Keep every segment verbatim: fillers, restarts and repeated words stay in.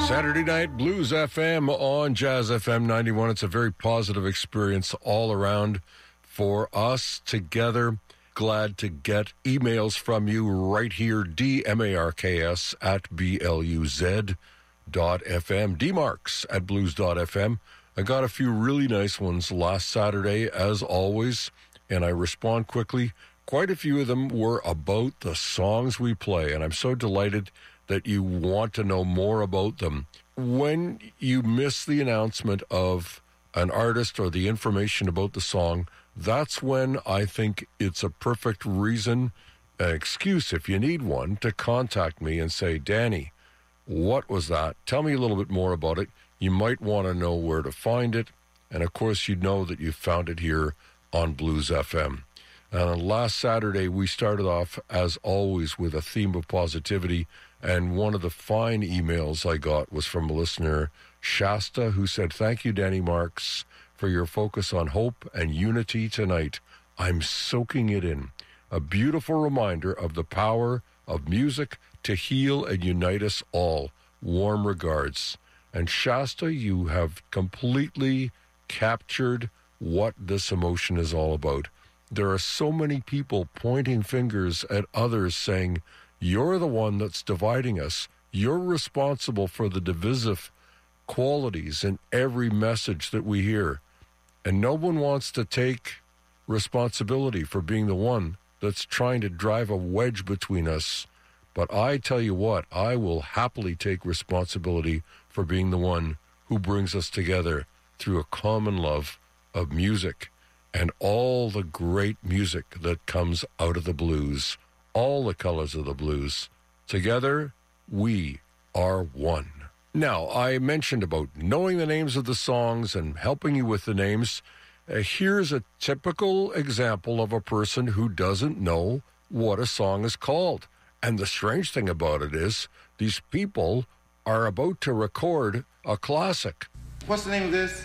Saturday Night Blues F M on Jazz F M ninety-one. It's a very positive experience all around for us together. Glad to get emails from you right here, D M A R K S at B L U Z dot F M, dmarks at blues dot F M. I got a few really nice ones last Saturday, as always, and I respond quickly. Quite a few of them were about the songs we play, and I'm so delighted that you want to know more about them. When you miss the announcement of an artist or the information about the song, that's when I think it's a perfect reason, an excuse if you need one, to contact me and say, Danny, what was that? Tell me a little bit more about it. You might want to know where to find it. And of course, you know that you found it here on Blues F M. And last Saturday, we started off, as always, with a theme of positivity. And one of the fine emails I got was from a listener, Shasta, who said, thank you, Danny Marks, for your focus on hope and unity tonight. I'm soaking it in. A beautiful reminder of the power of music to heal and unite us all. Warm regards. And Shasta, you have completely captured what this emotion is all about. There are so many people pointing fingers at others saying, you're the one that's dividing us. You're responsible for the divisive qualities in every message that we hear. And no one wants to take responsibility for being the one that's trying to drive a wedge between us. But I tell you what, I will happily take responsibility for being the one who brings us together through a common love of music and all the great music that comes out of the blues, all the colors of the blues. Together, we are one. Now, I mentioned about knowing the names of the songs and helping you with the names. Uh, here's a typical example of a person who doesn't know what a song is called. And the strange thing about it is, these people are about to record a classic. What's the name of this?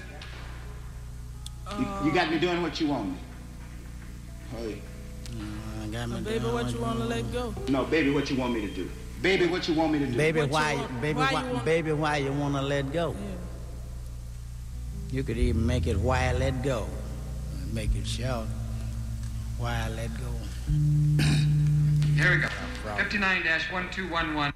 Uh, you, you got me doing what you want me. Hey. Uh, got me so baby, what you want to let go? No, baby, what you want me to do? Baby, what you want me to do? Baby, what why, want, baby, why, why, you want... baby, why you want to let go? Yeah. You could even make it why I let go. Make it short. Why I let go. Here we go. fifty-nine dash one two one one.